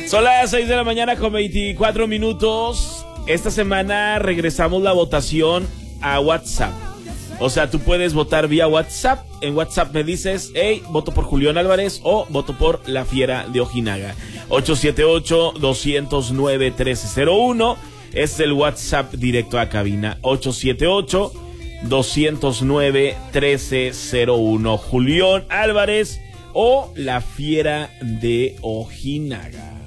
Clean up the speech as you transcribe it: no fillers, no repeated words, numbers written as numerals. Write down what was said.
Son las 6 de la mañana con 24 minutos. Esta semana regresamos la votación a WhatsApp. O sea, tú puedes votar vía WhatsApp. En WhatsApp me dices, hey, voto por Julián Álvarez o voto por La Fiera de Ojinaga. 878-209-1301 es el WhatsApp directo a cabina. 878-209-1301. Julián Álvarez o La Fiera de Ojinaga.